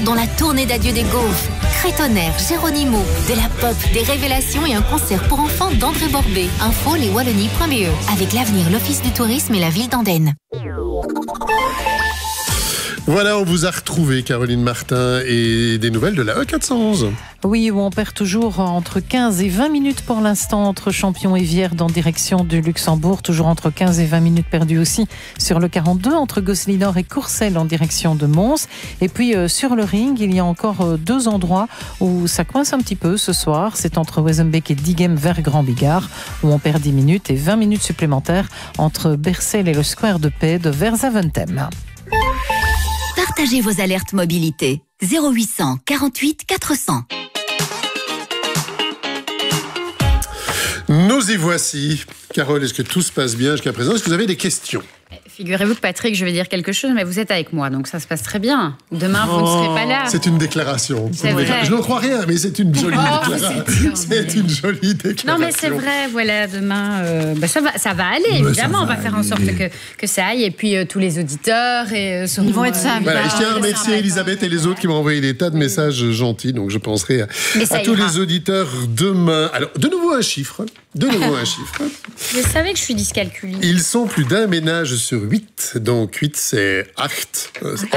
dont la tournée d'adieu des Gaufres, Crétonnerre, Géronimo, de la pop, des révélations et un concert pour enfants d'André Borbet. Info leswallonie.be. Avec l'avenir, l'Office du tourisme et la ville d'Andenne. Voilà, on vous a retrouvé, Caroline Martin, et des nouvelles de la E411. Oui, où on perd toujours entre 15 et 20 minutes pour l'instant entre Champion et Vierdes en direction du Luxembourg. Toujours entre 15 et 20 minutes perdues aussi sur le 42 entre Gosselinor et Courcelles en direction de Mons. Et puis sur le ring, il y a encore 2 endroits où ça coince un petit peu ce soir. C'est entre Wezenbeek et Diegem vers Grand Bigard où on perd 10 minutes et 20 minutes supplémentaires entre Bercel et le Square de Paix de vers Zaventem. Partagez vos alertes mobilité. 0800 48 400. Nous y voici. Carole, est-ce que tout se passe bien jusqu'à présent? Est-ce que vous avez des questions? Figurez-vous que Patrick, je vais dire quelque chose, mais vous êtes avec moi, donc ça se passe très bien. Demain, vous ne serez pas là. C'est une déclaration. C'est vrai. Je n'en crois rien, mais c'est une jolie déclaration. C'est une jolie déclaration. Non, mais c'est vrai, voilà, demain, ça va aller, évidemment. On va faire en sorte que ça aille. Et puis, tous les auditeurs ils vont être simples. Voilà, je tiens à remercier Elisabeth et les autres qui m'ont envoyé des tas de messages gentils, donc je penserai à tous les auditeurs demain. Alors, de nouveau un chiffre. Vous savez que je suis dyscalculique. Ils sont plus d'un ménage sur 8. Donc 8, c'est 8.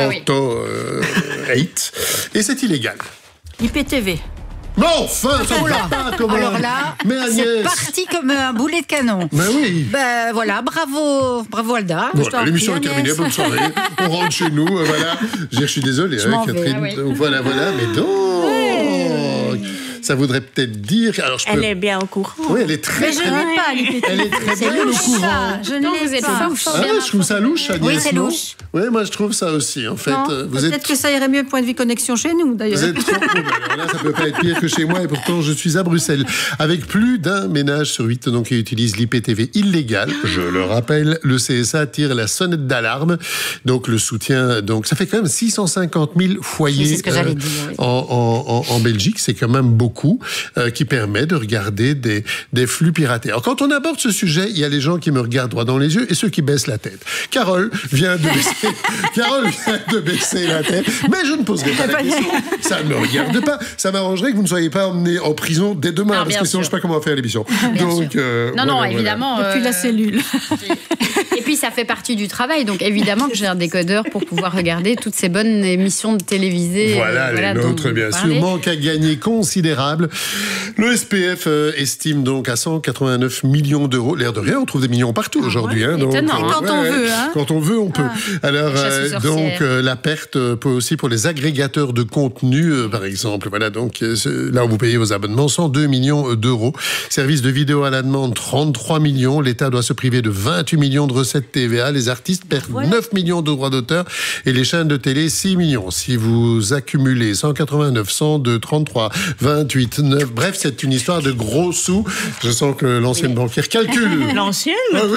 Et c'est illégal. IPTV. Mais enfin, ça ne va pas comment. Alors là, mais Agnès, c'est parti comme un boulet de canon. Mais oui. Ben voilà, bravo Alda. Voilà, l'émission est terminée, bonne soirée. On rentre chez nous, voilà. Je suis désolé, Catherine. Donc, voilà, mais donc... Ça voudrait peut-être dire... Alors, elle est bien au courant. Oui, elle est très... Mais je n'ai pas l'IPTV. Elle est très bien au courant. Je ne l'ai pas. Je trouve ça louche, Agnès. Oui, c'est louche. Oui, moi, je trouve ça aussi, en fait. Peut-être que ça irait mieux point de vue connexion chez nous, d'ailleurs. Vous êtes trop... Alors là, ça peut pas être pire que chez moi, et pourtant, je suis à Bruxelles. Avec plus d'un ménage sur 8 donc, qui utilise l'IPTV illégal. Je le rappelle, le CSA tire la sonnette d'alarme. Donc, le soutien... Donc, ça fait quand même 650 000 foyers c'est ce que j'allais dire, oui. en Belgique. C'est quand même beaucoup. Qui permet de regarder des flux piratés. Alors, quand on aborde ce sujet, il y a les gens qui me regardent droit dans les yeux et ceux qui baissent la tête. Carole vient de baisser la tête, mais je ne poserai pas la question. Ça ne me regarde pas. Ça m'arrangerait que vous ne soyez pas emmené en prison dès demain, parce que sinon, je ne sais pas comment on va faire l'émission. Donc, non, évidemment. Depuis la cellule. Et puis, ça fait partie du travail. Donc, évidemment que j'ai un décodeur pour pouvoir regarder toutes ces bonnes émissions de télévisées. Voilà, les nôtres, bien sûr. Manque à gagner considérable. Le SPF estime donc à 189 millions d'euros. L'air de rien, on trouve des millions partout aujourd'hui. Étonnant. Quand on veut, on peut. Alors, la perte peut aussi pour les agrégateurs de contenu, par exemple. Voilà, donc là où vous payez vos abonnements, 102 millions d'euros. Service de vidéo à la demande, 33 millions. L'État doit se priver de 28 millions de recettes TVA. Les artistes perdent 9 millions de droits d'auteur et les chaînes de télé, 6 millions. Si vous accumulez 189, 102, 33, 28, 9, bref, c'est une histoire de gros sous. Je sens que l'ancienne banquière calcule. L'ancienne?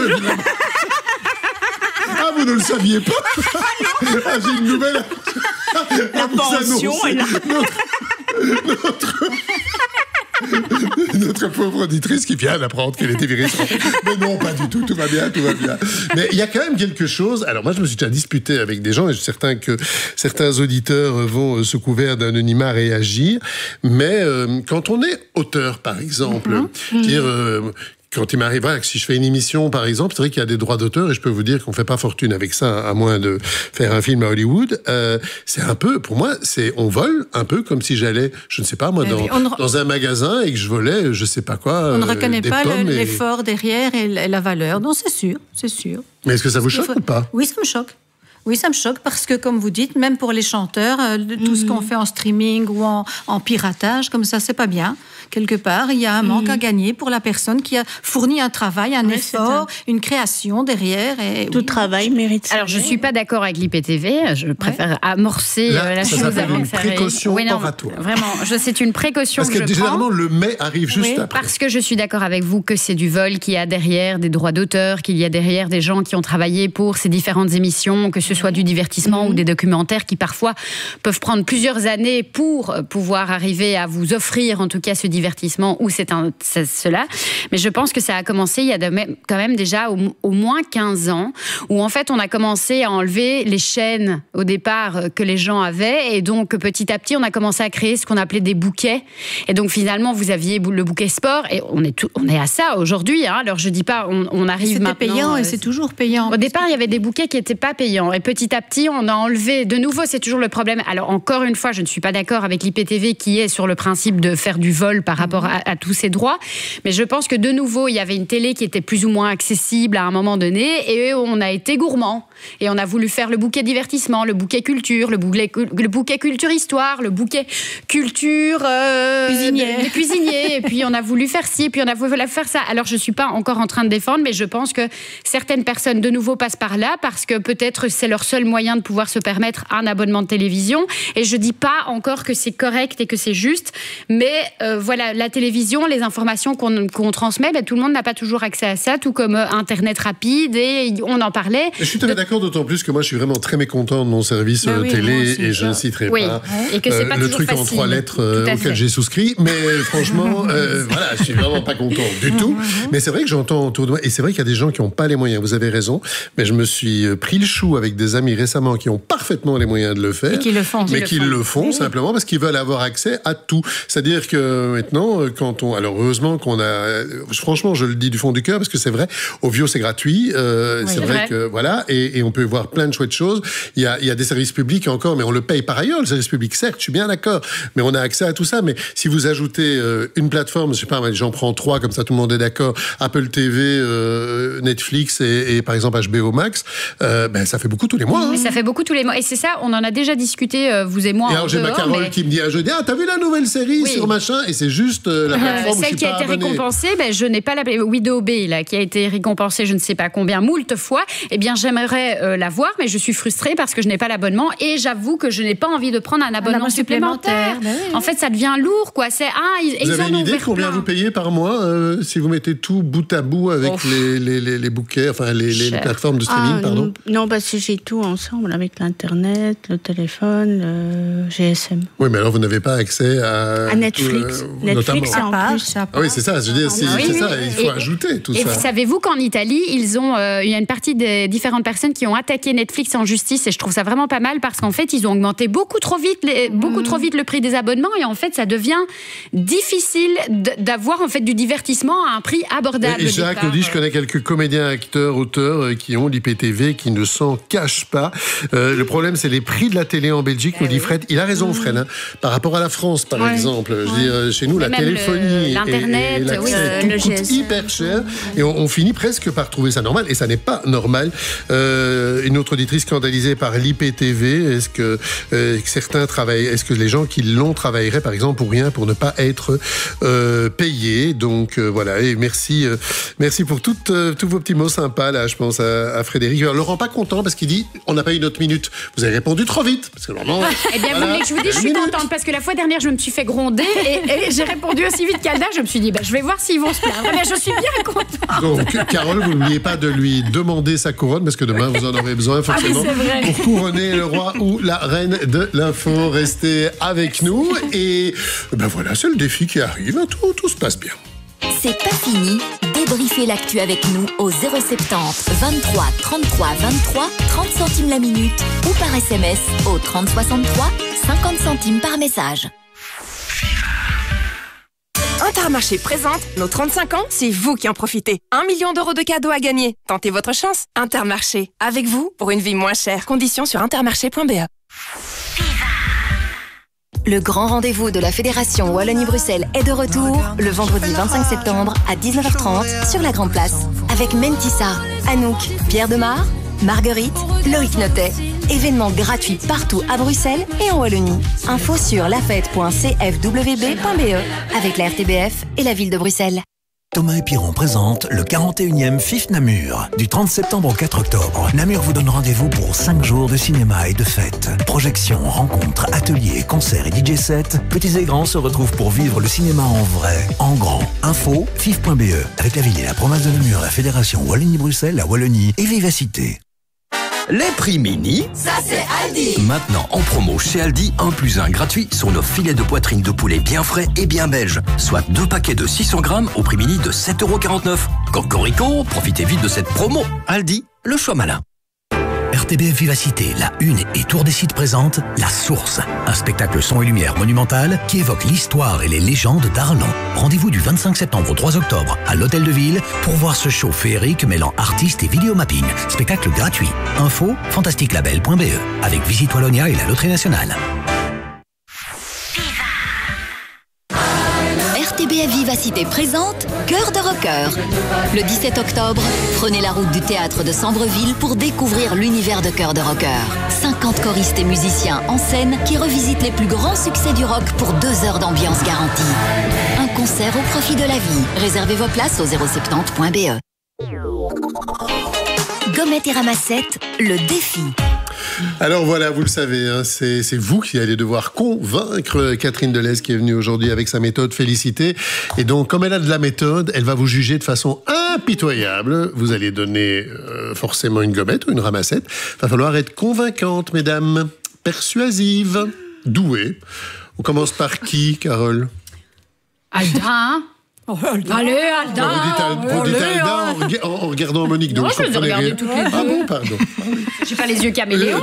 Ah, vous ne le saviez pas? J'ai une nouvelle. La pension est là. Notre pauvre auditrice qui vient d'apprendre qu'elle était virée. Mais non, pas du tout, tout va bien. Mais il y a quand même quelque chose. Alors moi, je me suis déjà disputé avec des gens et je suis certain que certains auditeurs vont, sous couvert d'anonymat, réagir. Mais quand on est auteur, par exemple, quand il m'arrive, que si je fais une émission, par exemple, c'est vrai qu'il y a des droits d'auteur et je peux vous dire qu'on ne fait pas fortune avec ça, à moins de faire un film à Hollywood. C'est un peu, pour moi, on vole un peu comme si j'allais, je ne sais pas moi, dans un magasin et que je volais, je ne sais pas quoi. On ne reconnaît pas l'effort derrière et la valeur. Non, c'est sûr. Mais est-ce que ça vous choque ou pas? Oui, ça me choque. Oui, ça me choque parce que, comme vous dites, même pour les chanteurs, tout ce qu'on fait en streaming ou en piratage, comme ça, c'est pas bien. Quelque part, il y a un manque à gagner pour la personne qui a fourni un travail, un effort, une création derrière. Et tout travail mérite. Alors, je suis pas d'accord avec l'IPTV. Je préfère amorcer la chose avant que ça arrive. Précaution oratoire. Vraiment, c'est une précaution que je prends. Parce que généralement, le mais arrive juste après. Parce que je suis d'accord avec vous que c'est du vol, qu'il y a derrière des droits d'auteur, qu'il y a derrière des gens qui ont travaillé pour ces différentes émissions, que ce ce soit du divertissement ou des documentaires qui parfois peuvent prendre plusieurs années pour pouvoir arriver à vous offrir en tout cas ce divertissement ou cela. Mais je pense que ça a commencé il y a quand même déjà au moins 15 ans où en fait on a commencé à enlever les chaînes au départ que les gens avaient et donc petit à petit on a commencé à créer ce qu'on appelait des bouquets et donc finalement vous aviez le bouquet sport et on est à ça aujourd'hui, hein. Alors je dis pas on arrive maintenant... C'était payant et c'est toujours payant. Au départ il y avait des bouquets qui n'étaient pas payants et petit à petit on a enlevé, de nouveau c'est toujours le problème, alors encore une fois je ne suis pas d'accord avec l'IPTV qui est sur le principe de faire du vol par rapport à tous ces droits, mais je pense que de nouveau il y avait une télé qui était plus ou moins accessible à un moment donné et on a été gourmand et on a voulu faire le bouquet divertissement, le bouquet culture, le bouquet culture histoire, le bouquet culture des cuisiniers et puis on a voulu faire ci et puis on a voulu faire ça. Alors je suis pas encore en train de défendre, mais je pense que certaines personnes de nouveau passent par là parce que peut-être c'est leur seul moyen de pouvoir se permettre un abonnement de télévision et je dis pas encore que c'est correct et que c'est juste, mais voilà, la télévision, les informations qu'on transmet, tout le monde n'a pas toujours accès à ça, tout comme Internet rapide et on en parlait. Je suis tout à fait d'accord, d'autant plus que moi je suis vraiment très mécontent de mon service télé et je ne citerai pas, et que c'est pas le truc facile. En 3 lettres auquel j'ai souscrit, mais franchement voilà, je suis vraiment pas content du tout, mais c'est vrai que j'entends autour de moi et c'est vrai qu'il y a des gens qui n'ont pas les moyens, vous avez raison, mais je me suis pris le chou avec des amis récemment qui ont parfaitement les moyens de le faire et qui le font, le font simplement parce qu'ils veulent avoir accès à tout, c'est-à-dire que maintenant alors heureusement qu'on a, franchement je le dis du fond du cœur parce que c'est vrai, Ovio c'est gratuit, c'est vrai que voilà, et on peut voir plein de chouettes choses, il y a des services publics encore, mais on le paye par ailleurs, le service public, certes, je suis bien d'accord, mais on a accès à tout ça, mais si vous ajoutez une plateforme, je sais pas, j'en prends 3, comme ça tout le monde est d'accord, Apple TV, Netflix et par exemple HBO Max, ça fait beaucoup tous les mois. Hein. Ça fait beaucoup tous les mois, et c'est ça, on en a déjà discuté, vous et moi. Et alors j'ai ma Carole qui me dit un jeudi, t'as vu la nouvelle série sur machin, et c'est juste la plateforme celle qui a été récompensée, je n'ai pas la Widow Bay, là, qui a été récompensée je ne sais pas combien, moult fois, eh bien j'aimerais la voir, mais je suis frustrée parce que je n'ai pas l'abonnement, et j'avoue que je n'ai pas envie de prendre un abonnement supplémentaire. En fait, ça devient lourd, quoi. Vous avez une idée de combien vous payez par mois si vous mettez tout bout à bout avec les bouquets, enfin les plateformes de streaming, pardon? Non, parce que j'ai tout ensemble avec l'internet, le téléphone, le GSM. Oui, mais alors vous n'avez pas accès à Netflix. Netflix, c'est en plus. Ah oui, c'est ça. Je veux dire, c'est ça. Il faut ajouter tout ça. Et savez-vous qu'en Italie, il y a une partie des différentes personnes qui ont attaqué Netflix en justice, et je trouve ça vraiment pas mal parce qu'en fait, ils ont augmenté beaucoup trop vite le prix des abonnements, et en fait, ça devient difficile d'avoir en fait du divertissement à un prix abordable. Et Jacques nous dit, je connais quelques comédiens, acteurs, auteurs qui ont l'IPTV, qui ne s'en cachent pas. Le problème, c'est les prix de la télé en Belgique, nous dit Fred. Il a raison, Fred, hein. Par rapport à la France, par exemple. Je veux dire, chez nous, la téléphonie, l'internet, et l'accès, tout coûte hyper cher, et on finit presque par trouver ça normal, et ça n'est pas normal. Une autre auditrice scandalisée par l'IPTV, est-ce que certains travaillent, est-ce que les gens qui l'ont travailleraient par exemple pour rien, pour ne pas être payés? Donc voilà, et merci pour tous vos petits mots sympas là, je pense à Frédéric. Alors, Laurent pas content parce qu'il dit on n'a pas eu notre minute. Vous avez répondu trop vite parce que vraiment. Eh bien, vous voulez que je vous dise, je suis contente parce que la fois dernière je me suis fait gronder et j'ai répondu aussi vite qu'Alda. Je me suis dit je vais voir s'ils vont se plaindre. Mais je suis bien contente. Donc Carole, vous n'oubliez pas de lui demander sa couronne parce que demain vous en aurez besoin forcément pour couronner le roi ou la reine de l'info. Restez avec nous et voilà, c'est le défi qui arrive. Tout se passe bien. C'est pas fini. Débriefez l'actu avec nous au 070 23 33 23 30 centimes la minute ou par SMS au 30 63 50 centimes par message. Intermarché présente nos 35 ans, c'est vous qui en profitez. 1 million d'euros de cadeaux à gagner. Tentez votre chance. Intermarché, avec vous pour une vie moins chère. Conditions sur intermarché.be. Le grand rendez-vous de la Fédération Wallonie-Bruxelles est de retour le vendredi 25 septembre à 19h30 sur la Grande Place. Avec Mentissa, Anouk, Pierre Demar, Marguerite, Loïc Notet. Événement gratuit partout à Bruxelles et en Wallonie. Info sur lafête.cfwb.be avec la RTBF et la ville de Bruxelles. Thomas et Piron présente le 41e FIF Namur. Du 30 septembre au 4 octobre, Namur vous donne rendez-vous pour 5 jours de cinéma et de fêtes. Projections, rencontres, ateliers, concerts et DJ sets. Petits et grands se retrouvent pour vivre le cinéma en vrai, en grand. Info, fif.be. Avec la ville et la province de Namur, la Fédération Wallonie-Bruxelles, la Wallonie et Vivacité. Les prix mini, ça c'est Aldi. Maintenant en promo chez Aldi, 1 + 1 gratuit sur nos filets de poitrine de poulet bien frais et bien belges. Soit 2 paquets de 600 grammes au prix mini de 7,49 €. Cocorico, profitez vite de cette promo. Aldi, le choix malin. RTBF Vivacité, La Une et Tour des Sites présente La Source, un spectacle son et lumière monumental qui évoque l'histoire et les légendes d'Arlan. Rendez-vous du 25 septembre au 3 octobre à l'Hôtel de Ville pour voir ce show féerique mêlant artistes et vidéomapping. Spectacle gratuit. Info fantasticlabel.be avec Visite Wallonia et la Loterie Nationale. RTBF Vivacité présente Cœur de rocker. Le 17 octobre, prenez la route du théâtre de Sambreville pour découvrir l'univers de Cœur de rocker. 50 choristes et musiciens en scène qui revisitent les plus grands succès du rock pour 2 heures d'ambiance garantie. Un concert au profit de la vie. Réservez vos places au 070.be. Gommette et ramassette, le défi. Alors voilà, vous le savez, hein, c'est vous qui allez devoir convaincre Catherine Delez qui est venue aujourd'hui avec sa méthode Félicité. Et donc, comme elle a de la méthode, elle va vous juger de façon impitoyable. Vous allez donner forcément une gommette ou une ramassette. Il va falloir être convaincante, mesdames, persuasive, douée. On commence par qui, Carole? Alda. Oh, Alda. Allez, Alda. Vous dites Alda en regardant Monique. Donc non, je les ai regardées toutes les deux. Ah bon, pardon. J'ai pas les yeux caméléons.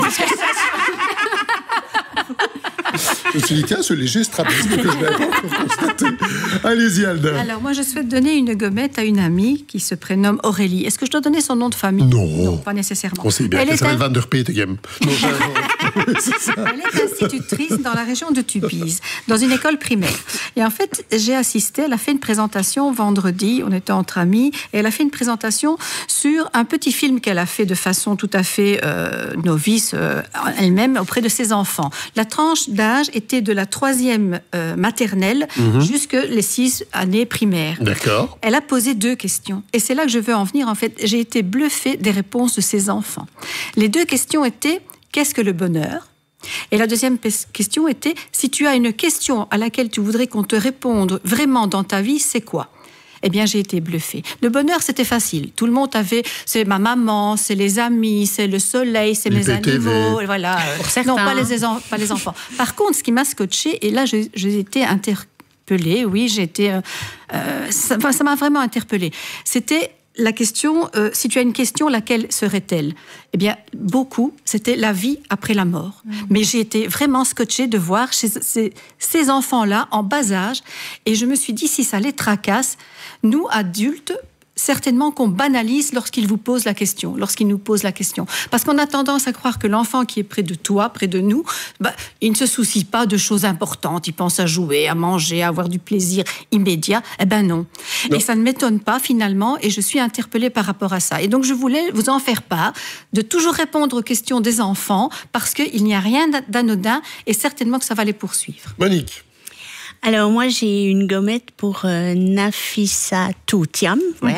Je me suis dit, tiens, ce léger strabisme que je n'avais pas encore constaté. Allez-y, Alda. Alors, moi, je souhaite donner une gommette à une amie qui se prénomme Aurélie. Est-ce que je dois donner son nom de famille? Non. Pas nécessairement. On sait bien qu'elle s'appelle Van der Petegem. Elle est institutrice dans la région de Tubize, dans une école primaire. Et en fait, j'ai assisté, elle a fait une présentation vendredi, on était entre amis, et elle a fait une présentation sur un petit film qu'elle a fait de façon tout à fait novice, elle-même, auprès de ses enfants. La tranche d'âge était de la 3e maternelle jusque les 6 années primaires. D'accord. Elle a posé 2 questions. Et c'est là que je veux en venir. En fait, j'ai été bluffée des réponses de ses enfants. Les 2 questions étaient « Qu'est-ce que le bonheur ?» Et la deuxième question était « Si tu as une question à laquelle tu voudrais qu'on te réponde vraiment dans ta vie, c'est quoi ?» Eh bien, j'ai été bluffée. Le bonheur, c'était facile. Tout le monde avait, c'est ma maman, c'est les amis, c'est le soleil, c'est mes animaux, voilà. Pour certains. Non, pas les enfants. Par contre, ce qui m'a scotché, et là, j'ai été interpellée, oui, ça m'a vraiment interpellée. C'était la question, si tu as une question, laquelle serait-elle? Eh bien, beaucoup, c'était la vie après la mort. Mais j'ai été vraiment scotchée de voir ces enfants-là en bas âge, et je me suis dit, si ça les tracasse, nous, adultes, certainement qu'on banalise lorsqu'il vous pose la question, lorsqu'il nous pose la question. Parce qu'on a tendance à croire que l'enfant qui est près de toi, près de nous, il ne se soucie pas de choses importantes. Il pense à jouer, à manger, à avoir du plaisir immédiat. Eh ben non. Et ça ne m'étonne pas finalement, et je suis interpellée par rapport à ça. Et donc je voulais vous en faire part, de toujours répondre aux questions des enfants, parce qu'il n'y a rien d'anodin, et certainement que ça va les poursuivre. Monique. Alors moi j'ai une gommette pour Nafissatou Thiam,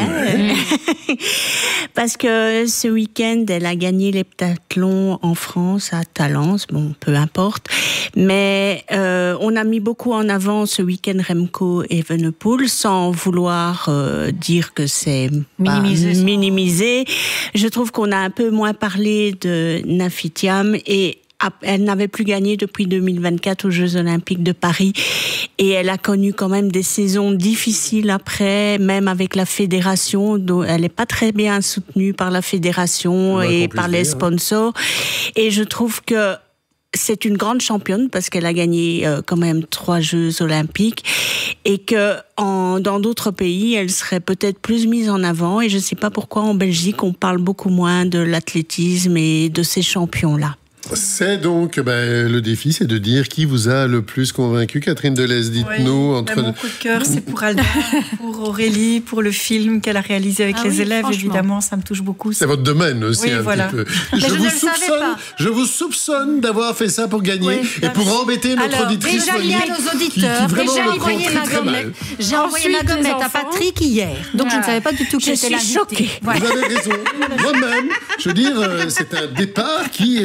parce que ce week-end elle a gagné l'heptathlon en France à Talence, bon peu importe, mais on a mis beaucoup en avant ce week-end Remco Evenepoel sans vouloir dire que c'est minimisé. Je trouve qu'on a un peu moins parlé de Nafi Thiam et elle n'avait plus gagné depuis 2024 aux Jeux Olympiques de Paris et elle a connu quand même des saisons difficiles après, même avec la fédération. Elle n'est pas très bien soutenue par la fédération et par les sponsors. Et je trouve que c'est une grande championne parce qu'elle a gagné quand même 3 Jeux Olympiques et que dans d'autres pays, elle serait peut-être plus mise en avant. Et je ne sais pas pourquoi en Belgique, on parle beaucoup moins de l'athlétisme et de ces champions-là. C'est donc le défi, c'est de dire qui vous a le plus convaincu. Catherine Delez, dites-nous. Mon coup de cœur, c'est pour Alda, pour Aurélie, pour le film qu'elle a réalisé avec les élèves. Évidemment, ça me touche beaucoup. C'est votre domaine aussi, un petit peu. Je vous soupçonne d'avoir fait ça pour gagner et pour embêter notre auditrice Monique. Déjà, nos auditeurs, j'ai envoyé ma gommette à Patrick hier. Donc, je ne savais pas du tout que j'étais l'invitée. Vous avez raison. Moi-même, je veux dire, c'est un départ qui...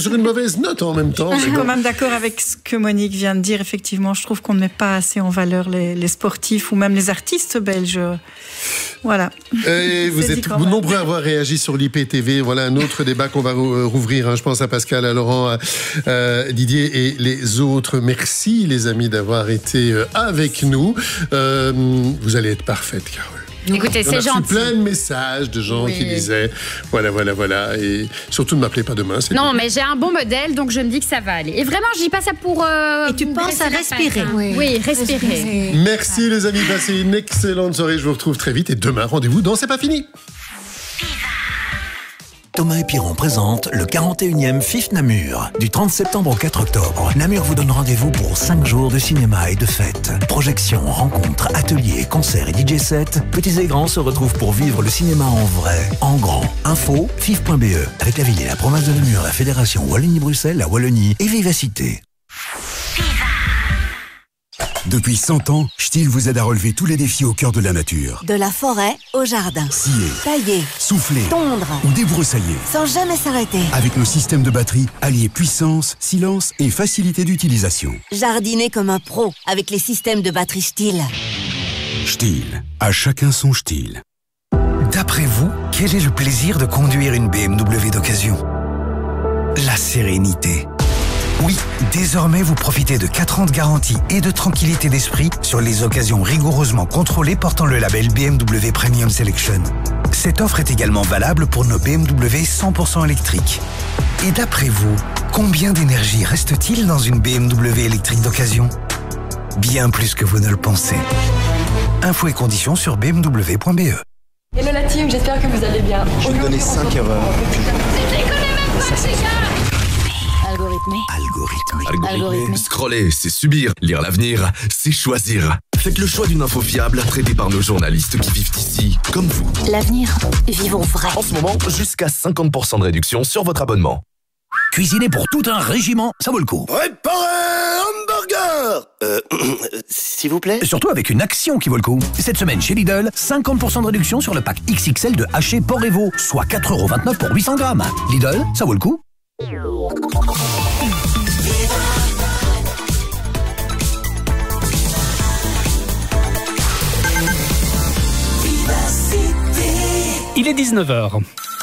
sur une mauvaise note en même temps. Je suis quand même d'accord avec ce que Monique vient de dire. Effectivement, je trouve qu'on ne met pas assez en valeur les sportifs ou même les artistes belges. Voilà. Et vous êtes nombreux à avoir réagi sur l'IPTV. Voilà un autre débat qu'on va rouvrir. Je pense à Pascal, à Laurent, à Didier et les autres. Merci les amis d'avoir été avec nous. Vous allez être parfaite, Carole. Écoutez, c'est gentil. On a reçu plein de messages de gens qui disaient voilà. Et surtout, ne m'appelez pas demain. Non, mais j'ai un bon modèle, donc je me dis que ça va aller. Et vraiment, je dis pas ça pour. Et tu penses à respirer. Oui, respirer. Merci les amis, passez une excellente soirée. Je vous retrouve très vite. Et demain, rendez-vous dans C'est pas fini. Thomas et Piron présente le 41e FIF Namur. Du 30 septembre au 4 octobre, Namur vous donne rendez-vous pour 5 jours de cinéma et de fêtes. Projections, rencontres, ateliers, concerts et DJ sets. Petits et grands se retrouvent pour vivre le cinéma en vrai, en grand. Info, fif.be. Avec la ville et la province de Namur, la fédération Wallonie-Bruxelles, la Wallonie et Vivacité. Depuis 100 ans, Stihl vous aide à relever tous les défis au cœur de la nature. De la forêt au jardin. Scier, Tailler, souffler, tondre ou débroussailler. sans jamais s'arrêter. Avec nos systèmes de batterie, alliés puissance, silence et facilité d'utilisation. Jardiner comme un pro avec les systèmes de batterie Stihl. Stihl, à chacun son Stihl. D'après vous, quel est le plaisir de conduire une BMW d'occasion? La sérénité. Oui, désormais vous profitez de 4 ans de garantie et de tranquillité d'esprit sur les occasions rigoureusement contrôlées portant le label BMW Premium Selection. Cette offre est également valable pour nos BMW 100% électriques. Et d'après vous, combien d'énergie reste-t-il dans une BMW électrique d'occasion? Bien plus que vous ne le pensez. Infos et conditions sur bmw.be. Hello la team, j'espère que vous allez bien. Je vais donner 5 erreurs. Algorithmé. Scroller, c'est subir. Lire l'avenir, c'est choisir. Faites le choix d'une info fiable, traitée par nos journalistes qui vivent ici, comme vous. L'avenir, vivons vrai. En ce moment, jusqu'à 50% de réduction sur votre abonnement. Cuisiner pour tout un régiment, ça vaut le coup. Préparez hamburger s'il vous plaît. Surtout avec une action qui vaut le coup. Cette semaine chez Lidl, 50% de réduction sur le pack XXL de haché porc et veau, soit 4,29€ pour 800 grammes. Lidl, ça vaut le coup. Il est 19h.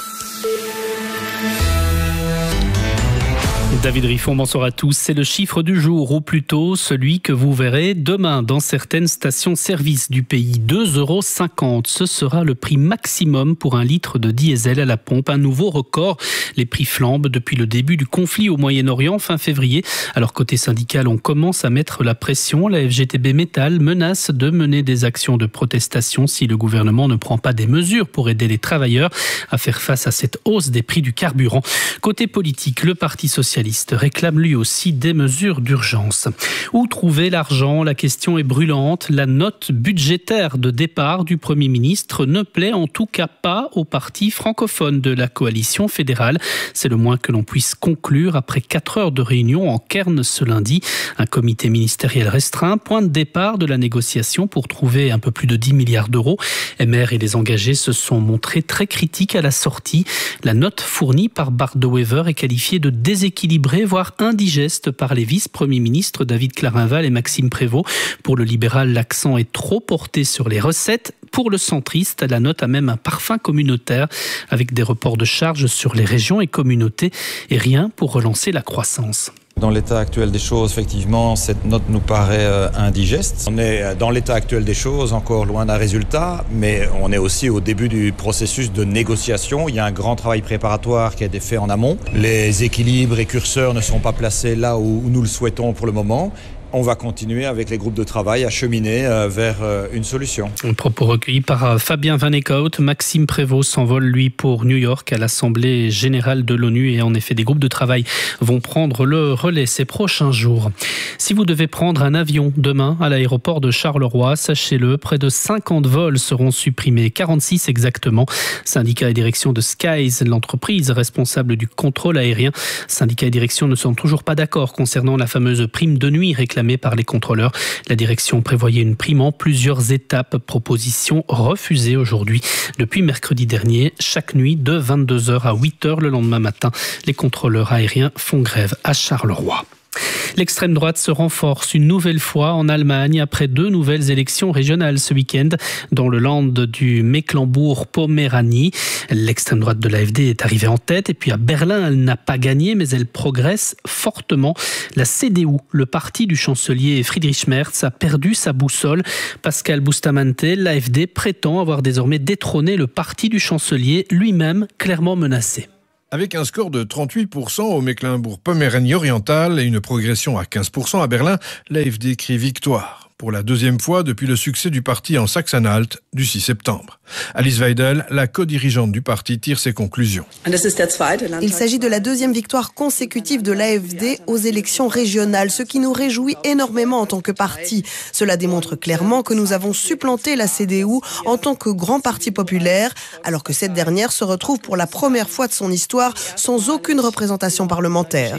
David Riffon, bonsoir à tous. C'est le chiffre du jour, ou plutôt celui que vous verrez demain dans certaines stations-service du pays. 2,50 €. Ce sera le prix maximum pour un litre de diesel à la pompe. Un nouveau record. Les prix flambent depuis le début du conflit au Moyen-Orient fin février. Alors côté syndical, on commence à mettre la pression. La FGTB Métal menace de mener des actions de protestation si le gouvernement ne prend pas des mesures pour aider les travailleurs à faire face à cette hausse des prix du carburant. Côté politique, le Parti socialiste réclame lui aussi des mesures d'urgence. Où trouver l'argent? La question est brûlante. La note budgétaire de départ du Premier ministre ne plaît en tout cas pas au parti francophone de la coalition fédérale. C'est le moins que l'on puisse conclure après 4 heures de réunion en Cairns ce lundi. Un comité ministériel restreint, point de départ de la négociation pour trouver un peu plus de 10 milliards d'euros. MR et les engagés se sont montrés très critiques à la sortie. La note fournie par Bart De Wever est qualifiée de déséquilibrée, voire indigeste par les vice-premiers ministres David Clarinval et Maxime Prévost. Pour le libéral, l'accent est trop porté sur les recettes. Pour le centriste, la note a même un parfum communautaire avec des reports de charges sur les régions et communautés et rien pour relancer la croissance. Dans l'état actuel des choses, effectivement, cette note nous paraît indigeste. On est dans l'état actuel des choses, encore loin d'un résultat, mais on est aussi au début du processus de négociation. Il y a un grand travail préparatoire qui a été fait en amont. Les équilibres et curseurs ne sont pas placés là où nous le souhaitons pour le moment. On va continuer avec les groupes de travail à cheminer vers une solution. Un propos recueilli par Fabien Van Eekhout. Maxime Prévost s'envole, lui, pour New York à l'Assemblée générale de l'ONU. Et en effet, des groupes de travail vont prendre le relais ces prochains jours. Si vous devez prendre un avion demain à l'aéroport de Charleroi, sachez-le, près de 50 vols seront supprimés, 46 exactement. Syndicat et direction de Skies, l'entreprise responsable du contrôle aérien. Syndicat et direction ne sont toujours pas d'accord concernant la fameuse prime de nuit réclamée réclamée par les contrôleurs. La direction prévoyait une prime en plusieurs étapes. Proposition refusée aujourd'hui. Depuis mercredi dernier, chaque nuit de 22h à 8h le lendemain matin, les contrôleurs aériens font grève à Charleroi. L'extrême droite se renforce une nouvelle fois en Allemagne après 2 nouvelles élections régionales ce week-end dans le land du Mecklembourg-Poméranie. L'extrême droite de l'AfD est arrivée en tête et puis à Berlin, elle n'a pas gagné mais elle progresse fortement. La CDU, le parti du chancelier Friedrich Merz, a perdu sa boussole. Pascal Bustamante, l'AfD prétend avoir désormais détrôné le parti du chancelier, lui-même clairement menacé. Avec un score de 38% au Mecklembourg-Poméranie oriental et une progression à 15% à Berlin, l'AfD crie victoire. Pour la 2e fois depuis le succès du parti en Sachsen-Anhalt du 6 septembre. Alice Weidel, la co-dirigeante du parti, tire ses conclusions. Il s'agit de la 2e victoire consécutive de l'AfD aux élections régionales, ce qui nous réjouit énormément en tant que parti. Cela démontre clairement que nous avons supplanté la CDU en tant que grand parti populaire, alors que cette dernière se retrouve pour la première fois de son histoire sans aucune représentation parlementaire.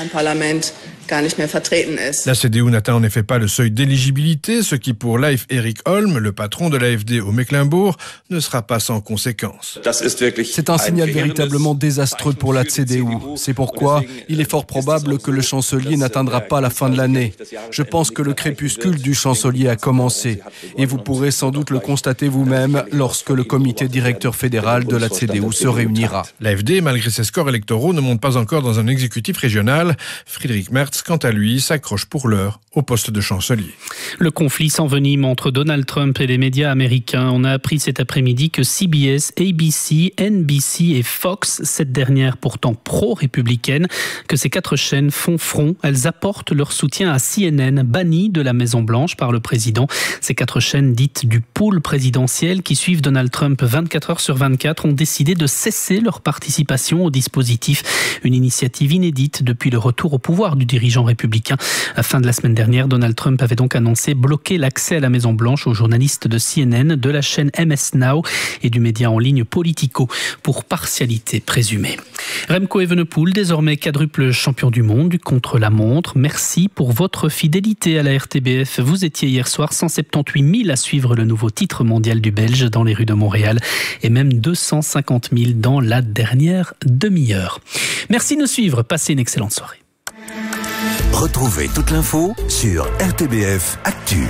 La CDU n'atteint en effet pas le seuil d'éligibilité, ce qui pour Leif Erik Holm, le patron de l'AfD au Mecklembourg, ne sera pas sans conséquence. C'est un signal véritablement désastreux pour la CDU. C'est pourquoi il est fort probable que le chancelier n'atteindra pas la fin de l'année. Je pense que le crépuscule du chancelier a commencé. Et vous pourrez sans doute le constater vous-même lorsque le comité directeur fédéral de la CDU se réunira. L'AfD, malgré ses scores électoraux, ne monte pas encore dans un exécutif régional. Friedrich Merz, quant à lui, s'accroche pour l'heure au poste de chancelier. Le conflit s'envenime entre Donald Trump et les médias américains. On a appris cet après-midi que CBS, ABC, NBC et Fox, cette dernière pourtant pro-républicaine, que ces 4 chaînes font front. Elles apportent leur soutien à CNN, banni de la Maison-Blanche par le président. Ces 4 chaînes dites du pool présidentiel qui suivent Donald Trump 24 heures sur 24 ont décidé de cesser leur participation au dispositif. Une initiative inédite depuis le retour au pouvoir du dirigeant républicain. À la fin de la semaine dernière, Donald Trump avait donc annoncé bloquer l'accès à la Maison-Blanche aux journalistes de CNN, de la chaîne MS Now et du média en ligne Politico pour partialité présumée. Remco Evenepoel, désormais quadruple champion du monde du contre-la-montre. Merci pour votre fidélité à la RTBF. Vous étiez hier soir 178 000 à suivre le nouveau titre mondial du Belge dans les rues de Montréal et même 250 000 dans la dernière demi-heure. Merci de nous suivre. Passez une excellente soirée. Retrouvez toute l'info sur RTBF Actu.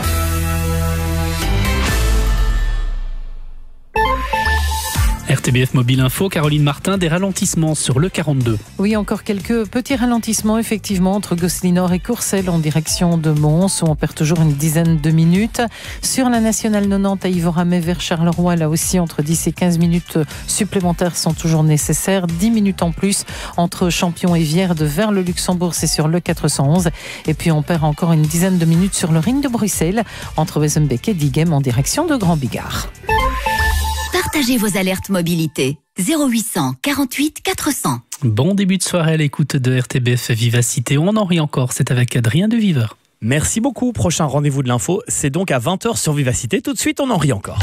RTBF Mobile Info, Caroline Martin, des ralentissements sur le 42. Oui, encore quelques petits ralentissements, effectivement, entre Gosselinor et Courcelles en direction de Mons, où on perd toujours une dizaine de minutes. Sur la Nationale 90 à Ivoramé vers Charleroi, là aussi, entre 10 et 15 minutes supplémentaires sont toujours nécessaires. 10 minutes en plus entre Champion et Vierde vers le Luxembourg, c'est sur le 411. Et puis, on perd encore une dizaine de minutes sur le ring de Bruxelles, entre Wezenbeek et Diegem en direction de Grand Bigard. Partagez vos alertes mobilité. 0800 48 400. Bon début de soirée à l'écoute de RTBF Vivacité. On en rit encore, c'est avec Adrien de Viveur. Merci beaucoup. Prochain rendez-vous de l'info, c'est donc à 20h sur Vivacité. Tout de suite, on en rit encore.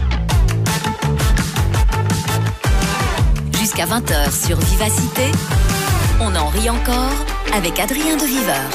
Jusqu'à 20h sur Vivacité, on en rit encore avec Adrien de Viveur.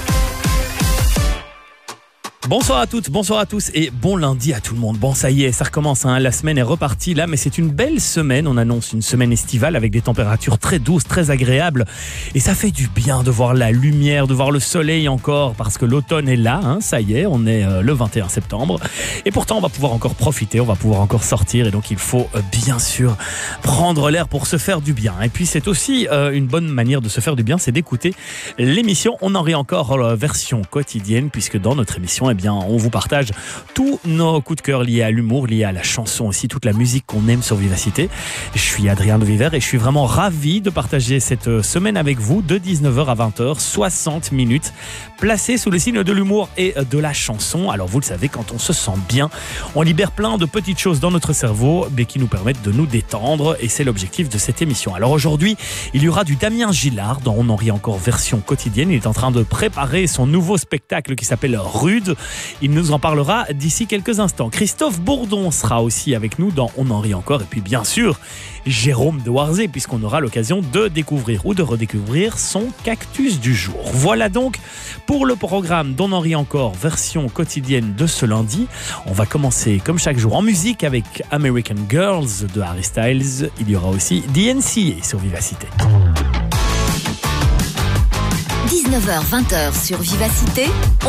Bonsoir à toutes, bonsoir à tous et bon lundi à tout le monde. Bon, ça y est, ça recommence, la semaine est repartie là, mais c'est une belle semaine. On annonce une semaine estivale avec des températures très douces, très agréables. Et ça fait du bien de voir la lumière, de voir le soleil encore, parce que l'automne est là, ça y est, on est le 21 septembre. Et pourtant, on va pouvoir encore profiter, on va pouvoir encore sortir. Et donc, il faut bien sûr prendre l'air pour se faire du bien. Et puis, c'est aussi une bonne manière de se faire du bien, c'est d'écouter l'émission. On en rit encore version quotidienne, puisque dans notre émission, eh bien, on vous partage tous nos coups de cœur liés à l'humour, liés à la chanson aussi, toute la musique qu'on aime sur Vivacité. Je suis Adrien de Viveur et je suis vraiment ravi de partager cette semaine avec vous de 19h à 20h, 60 minutes placées sous le signe de l'humour et de la chanson. Alors vous le savez, quand on se sent bien, on libère plein de petites choses dans notre cerveau mais qui nous permettent de nous détendre et c'est l'objectif de cette émission. Alors aujourd'hui, il y aura du Damien Gillard dans On en rit encore version quotidienne. Il est en train de préparer son nouveau spectacle qui s'appelle Rude. Il nous en parlera d'ici quelques instants. Christophe Bourdon sera aussi avec nous dans On en rit encore. Et puis bien sûr, Jérôme de Warzé, puisqu'on aura l'occasion de découvrir ou de redécouvrir son cactus du jour. Voilà donc pour le programme d'On en rit encore, version quotidienne de ce lundi. On va commencer comme chaque jour en musique avec American Girls de Harry Styles. Il y aura aussi DNCA sur Vivacité. 19h-20h sur Vivacité.